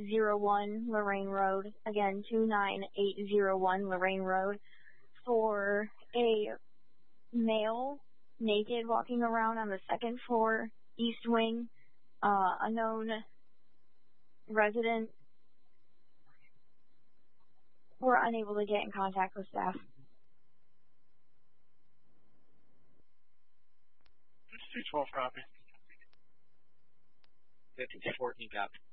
29801 Lorraine Road. Again, 29801 Lorraine Road, for a male naked walking around on the second floor, east wing, unknown resident. We're unable to get in contact with staff. 212 copy. 5214 copy.